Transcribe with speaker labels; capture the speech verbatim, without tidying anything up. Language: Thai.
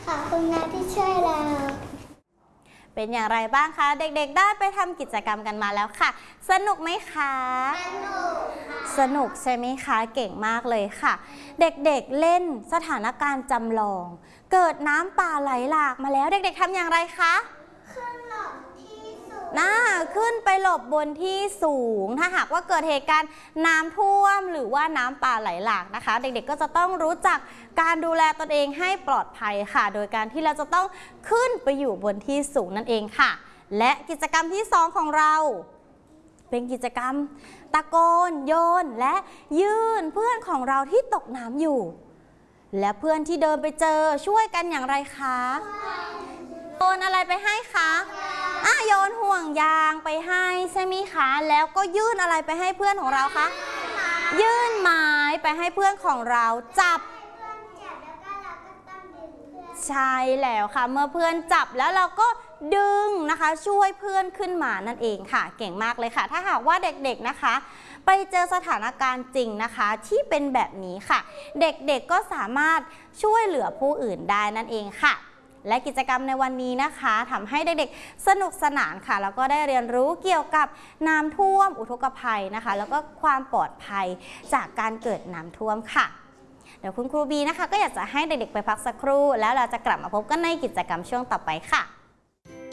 Speaker 1: ขอบคุณนะที่ช่วยเรา
Speaker 2: เป็นอย่างไรบ้างคะเด็กๆได้ไปทำกิจกรรมกันมาแล้วค่ะสนุกไหมคะ
Speaker 1: สนุกค่ะ
Speaker 2: สนุกใช่ไหมคะเก่งมากเลยค่ะเด็กๆเล่นสถานการณ์จำลองเกิดน้ำป่าไหลหลากมาแล้วเด็กๆทำอย่างไรคะ
Speaker 1: ขึ้นหลบที่สูง
Speaker 2: น่าขึ้นไปหลบบนที่สูงถ้าหากว่าเกิดเหตุการณ์น้ำท่วมหรือว่าน้ำป่าไหลหลากนะคะเด็กๆก็จะต้องรู้จักการดูแลตนเองให้ปลอดภัยค่ะโดยการที่เราจะต้องขึ้นไปอยู่บนที่สูงนั่นเองค่ะและกิจกรรมที่สองของเราเป็นกิจกรรมตะโกนโยนและยื่นเพื่อนของเราที่ตกน้ำอยู่และเพื่อนที่เดินไปเจอช่วยกันอย่างไรคะโยนอะไรไปให้คะอ่ะโยนห่วงยางไปให้ใช่ไหมคะแล้วก็ยื่นอะไรไปให้เพื่อนของเราคะยื่นไม้ไปให้เพื่อนของเราจับใช่แล้วค่ะเมื่อเพื่อนจับแล้วเราก็ดึงนะคะช่วยเพื่อนขึ้นมานั่นเองค่ะเก่งมากเลยค่ะถ้าหากว่าเด็กๆนะคะไปเจอสถานการณ์จริงนะคะที่เป็นแบบนี้ค่ะเด็กๆก็สามารถช่วยเหลือผู้อื่นได้นั่นเองค่ะและกิจกรรมในวันนี้นะคะทำให้เด็กๆสนุกสนานค่ะแล้วก็ได้เรียนรู้เกี่ยวกับน้ำท่วมอุทกภัยนะคะแล้วก็ความปลอดภัยจากการเกิดน้ำท่วมค่ะเดี๋ยวคุณครูบีนะคะก็อยากจะให้เด็กๆไปพักสักครู่แล้วเราจะกลับมาพบกันในกิจกรรมช่วงต่อไปค่ะ